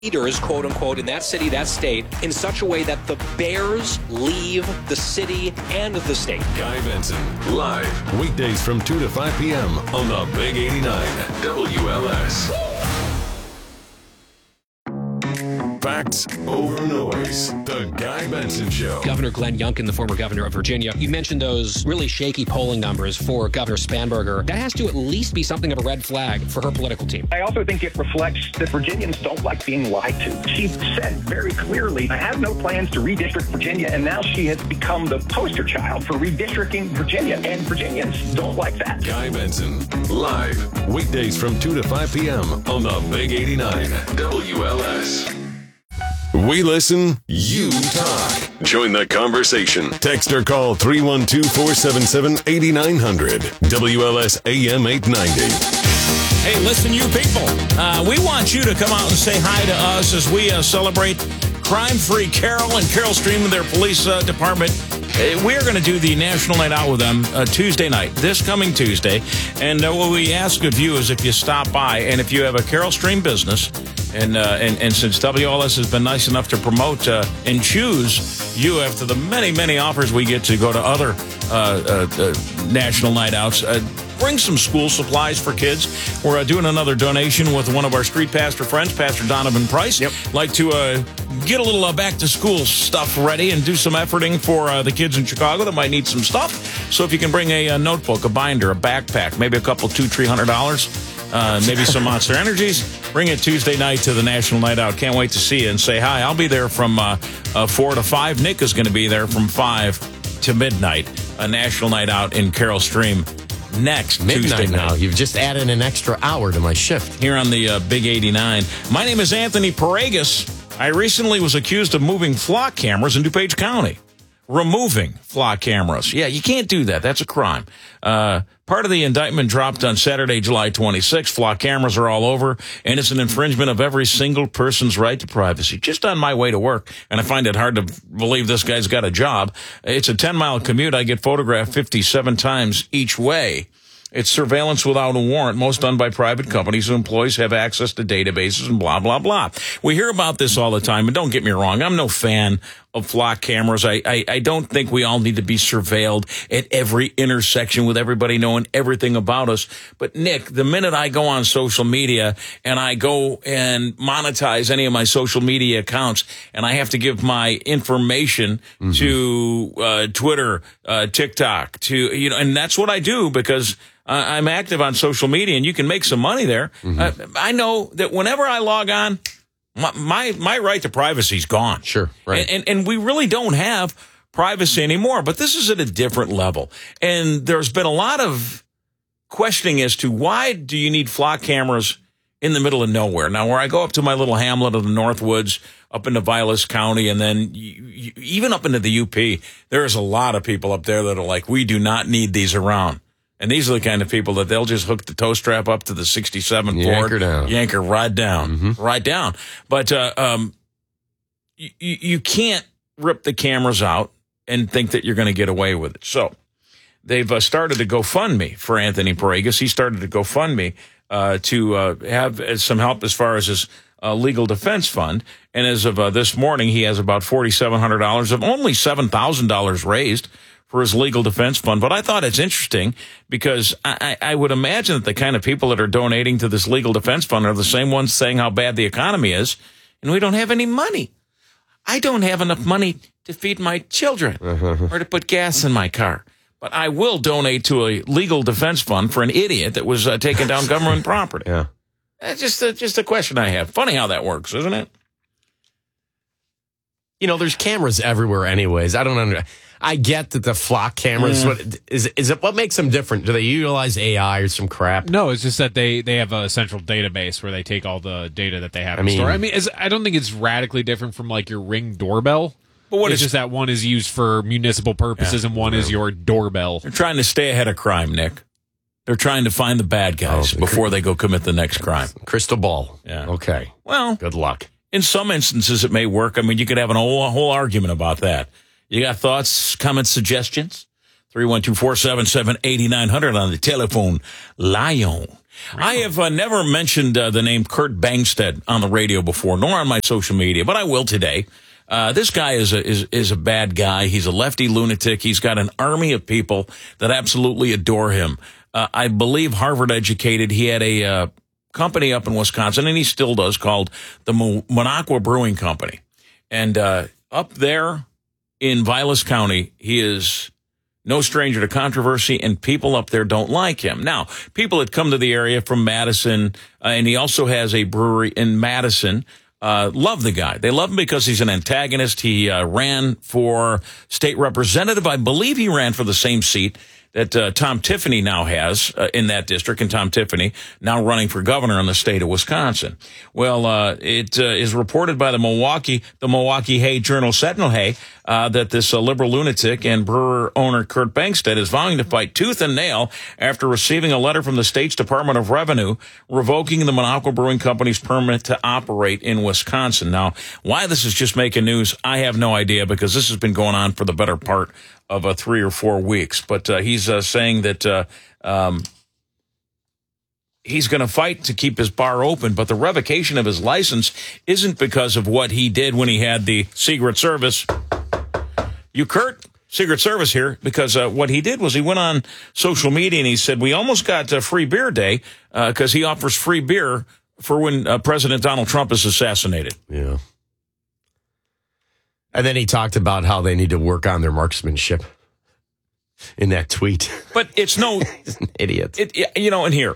leaders, quote unquote, in that city, that state, in such a way that the bears leave the city and the state. Guy Benson, live, weekdays from 2 to 5 p.m. on the Big 89 WLS. Facts over noise. The Guy Benson Show. Governor Glenn Youngkin, the former governor of Virginia, you mentioned those really shaky polling numbers for Governor Spanberger. That has to at least be something of a red flag for her political team. I also think it reflects that Virginians don't like being lied to. She said very clearly, I have no plans to redistrict Virginia, and now she has become the poster child for redistricting Virginia, and Virginians don't like that. Guy Benson, live, weekdays from 2 to 5 p.m. on the Big 89 WLS. We listen, you talk. Join the conversation. Text or call 312-477-8900. WLS AM 890. Hey, listen, you people. We want you to come out and say hi to us as we celebrate crime-free Carroll and Carroll Stream and their police department. We're going to do the National Night Out with them Tuesday night, this coming Tuesday. And what we ask of you is if you stop by and if you have a Carroll Stream business, and since WLS has been nice enough to promote and choose you after the many, many offers we get to go to other National Night Outs, bring some school supplies for kids. We're doing another donation with one of our street pastor friends, Pastor Donovan Price. Yep. Like to get a little back-to-school stuff ready and do some efforting for the kids in Chicago that might need some stuff. So if you can bring a notebook, a binder, a backpack, maybe a couple, $200-$300, maybe some Monster Energies, bring it Tuesday night to the National Night Out. Can't wait to see you and say hi. I'll be there from 4 to 5. Nick is going to be there from 5 to midnight. A National Night Out in Carroll Stream. Next Midnight Tuesday night. now. You've just added an extra hour to my shift. Here on the Big 89. My name is Anthony Paregas. I recently was accused of moving flock cameras in DuPage County. Removing flock cameras. Yeah, you can't do that. That's a crime. Part of the indictment dropped on Saturday, July 26. Flock cameras are all over, and it's an infringement of every single person's right to privacy. Just on my way to work, and I find it hard to believe this guy's got a job. It's a 10-mile commute. I get photographed 57 times each way. It's surveillance without a warrant, most done by private companies whose employees have access to databases and blah, blah, blah. We hear about this all the time, and don't get me wrong, I'm no fan of flock cameras. I don't think we all need to be surveilled at every intersection with everybody knowing everything about us. But, Nick, the minute I go on social media and I go and monetize any of my social media accounts and I have to give my information to Twitter, TikTok, and that's what I do because I'm active on social media and you can make some money there. I know that whenever I log on, my right to privacy is gone. Sure, right. And we really don't have privacy anymore, but this is at a different level. And there's been a lot of questioning as to why do you need flock cameras in the middle of nowhere? Now, where I go up to my little hamlet of the Northwoods, up into Vilas County, and then even up into the UP, there's a lot of people up there that are like, we do not need these around. And these are the kind of people that they'll just hook the tow strap up to the 67 Ford. Yank her right down. Right down. But you can't rip the cameras out and think that you're going to get away with it. So they've started a GoFundMe for Anthony Paregas. He started a GoFundMe to have some help as far as his legal defense fund. And as of this morning, he has about $4,700 of only $7,000 raised for his legal defense fund. But I thought it's interesting because I would imagine that the kind of people that are donating to this legal defense fund are the same ones saying how bad the economy is, and we don't have any money. I don't have enough money to feed my children or to put gas in my car. But I will donate to a legal defense fund for an idiot that was taking down government property. Yeah. That's just a question I have. Funny how that works, isn't it? You know, there's cameras everywhere anyways. I don't understand. I get that the flock cameras, is it what makes them different? Do they utilize AI or some crap? No, it's just that they have a central database where they take all the data that they have in store. I mean, I don't think it's radically different from like your Ring doorbell. But what it's just that one is used for municipal purposes and one is your doorbell. They're trying to stay ahead of crime, Nick. They're trying to find the bad guys before they go commit the next crime. Crystal ball. Yeah. Okay. Well, good luck. In some instances, it may work. I mean, you could have a whole argument about that. You got thoughts, comments, suggestions? 312-477-8900 on the telephone line. I have never mentioned the name Kurt Bangstad on the radio before, nor on my social media, but I will today. This guy is a bad guy. He's a lefty lunatic. He's got an army of people that absolutely adore him. I believe Harvard educated. He had a company up in Wisconsin, and he still does, called the Minocqua Brewing Company. And up there in Vilas County, he is no stranger to controversy, and people up there don't like him. Now, people that come to the area from Madison, and he also has a brewery in Madison, love the guy. They love him because he's an antagonist. He ran for state representative. I believe he ran for the same seat that Tom Tiffany now has in that district, and Tom Tiffany now running for governor in the state of Wisconsin. Well, it is reported by the Milwaukee Hay Journal Sentinel that this liberal lunatic and brewer owner Kurt Bangstad is vowing to fight tooth and nail after receiving a letter from the state's Department of Revenue revoking the Minocqua Brewing Company's permit to operate in Wisconsin. Now, why this is just making news, I have no idea, because this has been going on for the better part of 3 or 4 weeks. But he's saying that he's going to fight to keep his bar open, but the revocation of his license isn't because of what he did when he had the Secret Service. You, Kurt, Secret Service here, because what he did was he went on social media and he said, we almost got free beer day because he offers free beer for when President Donald Trump is assassinated. Yeah. And then he talked about how they need to work on their marksmanship in that tweet. But it's no... He's an idiot. And here,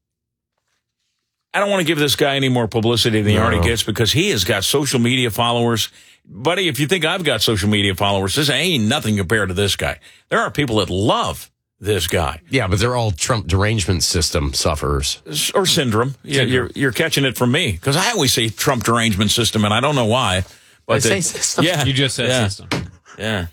I don't want to give this guy any more publicity than he already gets, because he has got social media followers. Buddy, if you think I've got social media followers, this ain't nothing compared to this guy. There are people that love this guy. Yeah, but they're all Trump derangement system sufferers. Or syndrome. Yeah, you're catching it from me, because I always say Trump derangement system, and I don't know why. But I say system. Yeah, you just said system. Yeah.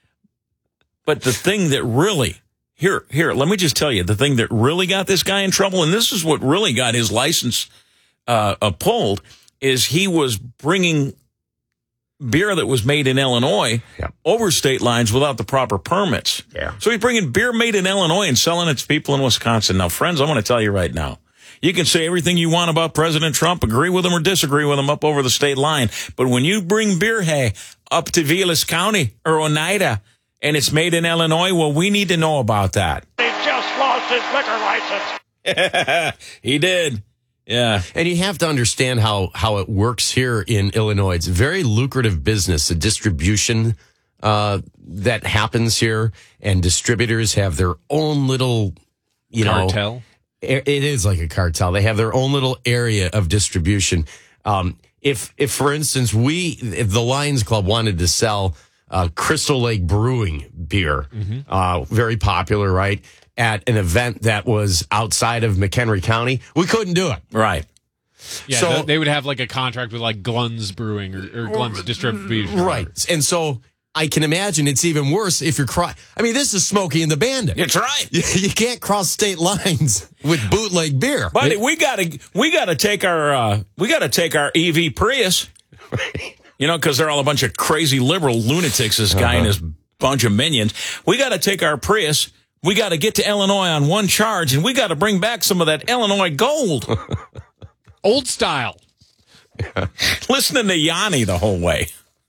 But the thing that really, here, let me just tell you, the thing that really got this guy in trouble, and this is what really got his license pulled, is he was bringing beer that was made in Illinois over state lines without the proper permits. Yeah. So he's bringing beer made in Illinois and selling it to people in Wisconsin. Now, friends, I want to tell you right now, you can say everything you want about President Trump, agree with him or disagree with him up over the state line. But when you bring beer up to Vilas County or Oneida and it's made in Illinois, well, we need to know about that. He just lost his liquor license. He did. Yeah. And you have to understand how it works here in Illinois. It's a very lucrative business, the distribution that happens here, and distributors have their own little, cartel. It is like a cartel. They have their own little area of distribution. If for instance, if the Lions Club wanted to sell Crystal Lake Brewing beer, very popular, right, at an event that was outside of McHenry County, we couldn't do it. Right. Yeah, so they would have like a contract with like Glenn's Brewing or Glenn's Distribution. Right. And so I can imagine it's even worse if you're this is Smokey and the Bandit. That's right. You can't cross state lines with bootleg beer. Buddy, we gotta take our EV Prius. Right. Because they're all a bunch of crazy liberal lunatics, this guy and his bunch of minions. We gotta take our Prius. We gotta get to Illinois on one charge, and we gotta bring back some of that Illinois gold. Old style. Yeah. Listening to Yanni the whole way.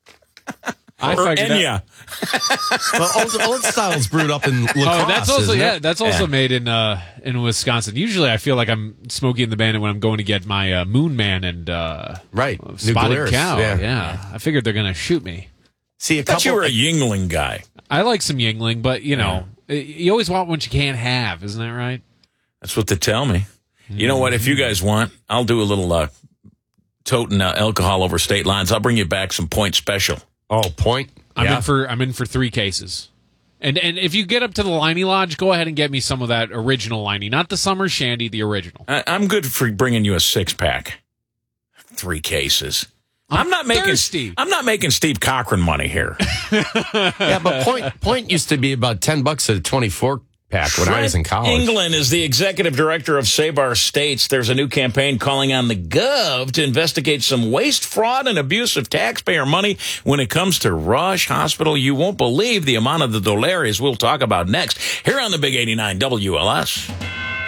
I figured Enya. Well, old style's brewed up in La Crosse. That's also made in Wisconsin. Usually, I feel like I'm Smokey and the Bandit when I'm going to get my Moon Man and Spotted Cow. Yeah, I figured they're gonna shoot me. See, I thought you were a Yuengling guy. I like some Yuengling, but you always want what you can't have, isn't that right? That's what they tell me. You know what? If you guys want, I'll do a little toting alcohol over state lines. I'll bring you back some Point Special. Oh, Point. I'm in for 3 cases. And if you get up to the Liney Lodge, go ahead and get me some of that original Liney, not the Summer Shandy, the original. I'm good for bringing you a 6-pack. 3 cases. I'm not making Steve Cochran money here. Yeah, but Point used to be about $10 at a 24-pack when I was in college. England is the executive director of Sabar States. There's a new campaign calling on the Gov to investigate some waste, fraud, and abuse of taxpayer money when it comes to Rush Hospital. You won't believe the amount of the dollars we'll talk about next here on the Big 89 WLS.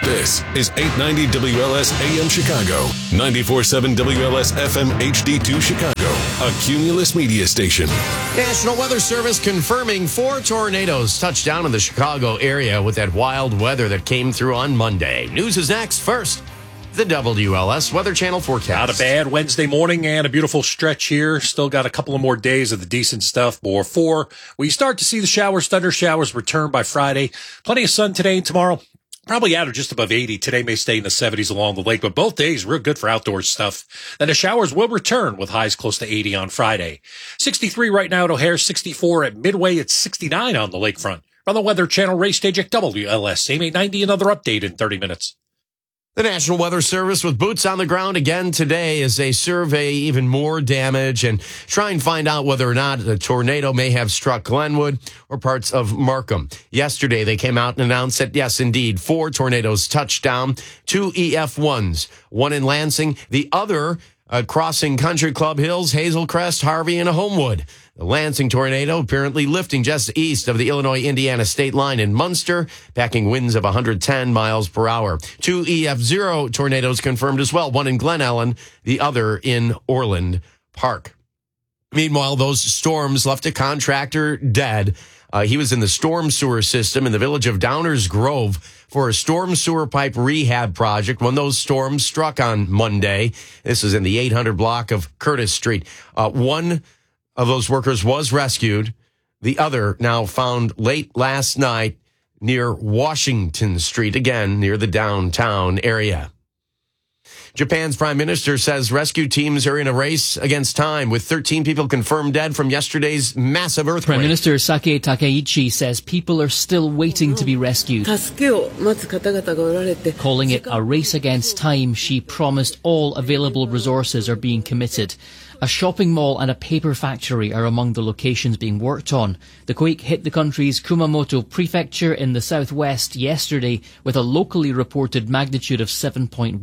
This is 890 WLS AM Chicago, 94.7 WLS FM HD2 Chicago, a Cumulus media station. National Weather Service confirming 4 tornadoes touched down in the Chicago area with that wild weather that came through on Monday. News is next. First, the WLS Weather Channel forecast. Not a bad Wednesday morning and a beautiful stretch here. Still got a couple of more days of the decent stuff before we start to see the showers, thunder showers return by Friday. Plenty of sun today and tomorrow. Probably out of just above 80. Today may stay in the 70s along the lake, but both days real good for outdoor stuff. Then the showers will return with highs close to 80 on Friday. 63 right now at O'Hare, 64 at Midway, it's 69 on the lakefront. On the Weather Channel race stage at WLS, same 890, another update in 30 minutes. The National Weather Service with boots on the ground again today as they survey even more damage and try and find out whether or not a tornado may have struck Glenwood or parts of Markham. Yesterday, they came out and announced that, yes, indeed, 4 tornadoes touched down, 2 EF1s, one in Lansing, the other crossing Country Club Hills, Hazel Crest, Harvey, and Homewood. The Lansing tornado apparently lifting just east of the Illinois-Indiana state line in Munster, packing winds of 110 miles per hour. 2 EF0 tornadoes confirmed as well, one in Glen Ellen, the other in Orland Park. Meanwhile, those storms left a contractor dead. He was in the storm sewer system in the village of Downers Grove for a storm sewer pipe rehab project when those storms struck on Monday. This is in the 800 block of Curtis Street. One of those workers was rescued. The other now found late last night near Washington Street, again, near the downtown area. Japan's prime minister says rescue teams are in a race against time, with 13 people confirmed dead from yesterday's massive earthquake. Prime Minister Sake Takaichi says people are still waiting to be rescued. Calling it a race against time, she promised all available resources are being committed. A shopping mall and a paper factory are among the locations being worked on. The quake hit the country's Kumamoto prefecture in the southwest yesterday with a locally reported magnitude of 7.1.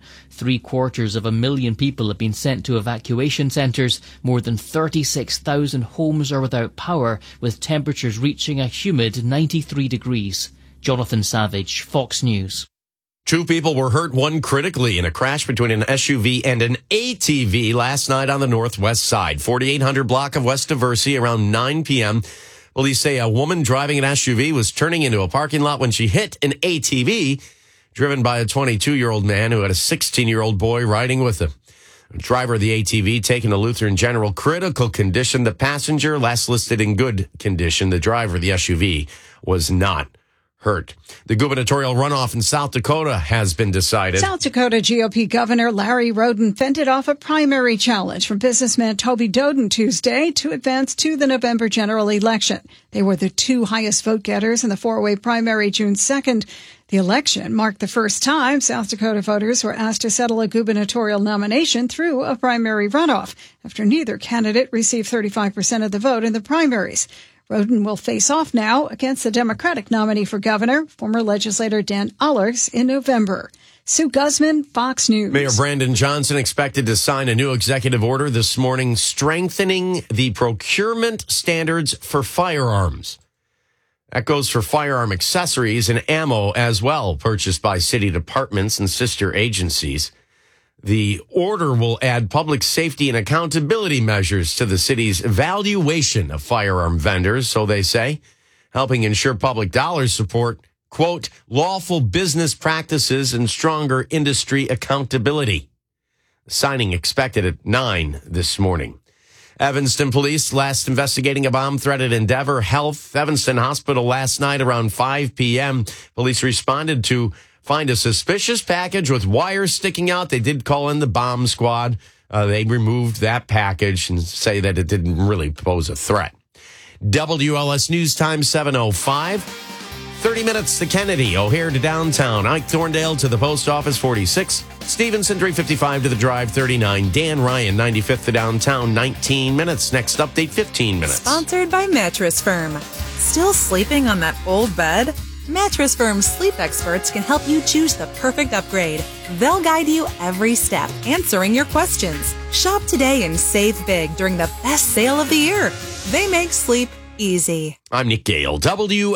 750,000 people have been sent to evacuation centres. More than 36,000 homes are without power, with temperatures reaching a humid 93 degrees. Jonathan Savage, Fox News. 2 people were hurt, one critically, in a crash between an SUV and an ATV last night on the northwest side. 4800 block of West Diversey around 9 p.m. Police say a woman driving an SUV was turning into a parking lot when she hit an ATV driven by a 22-year-old man who had a 16-year-old boy riding with him. The driver of the ATV taken to Lutheran General, critical condition. The passenger, last listed in good condition. The driver of the SUV was not hurt. The gubernatorial runoff in South Dakota has been decided. South Dakota GOP Governor Larry Roden fended off a primary challenge from businessman Toby Doden Tuesday to advance to the November general election. They were the 2 highest vote getters in the 4-way primary June 2nd. The election marked the first time South Dakota voters were asked to settle a gubernatorial nomination through a primary runoff, after neither candidate received 35% of the vote in the primaries. Roden will face off now against the Democratic nominee for governor, former legislator Dan Uhlers, in November. Sue Guzman, Fox News. Mayor Brandon Johnson expected to sign a new executive order this morning strengthening the procurement standards for firearms. That goes for firearm accessories and ammo as well, purchased by city departments and sister agencies. The order will add public safety and accountability measures to the city's evaluation of firearm vendors, so they say, helping ensure public dollars support, quote, lawful business practices and stronger industry accountability. Signing expected at 9 this morning. Evanston police last investigating a bomb threat at Endeavor Health Evanston Hospital last night around 5 p.m. Police responded to find a suspicious package with wires sticking out. They did call in the bomb squad. They removed that package and say that it didn't really pose a threat. WLS News Time 7:05. 30 minutes to Kennedy, O'Hare to downtown, Ike Thorndale to the post office 46, Stevenson 355 to the drive 39, Dan Ryan 95th to downtown 19 minutes. Next update 15 minutes. Sponsored by Mattress Firm. Still sleeping on that old bed? Mattress Firm's sleep experts can help you choose the perfect upgrade. They'll guide you every step, answering your questions. Shop today and save big during the best sale of the year. They make sleep easy. I'm Nick Gale,